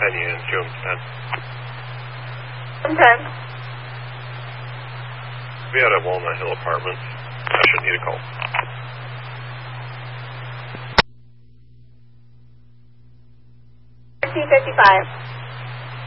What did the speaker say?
10 units, June 10. 10. Be out at Walnut Hill Apartments. I should need a call. $13.55.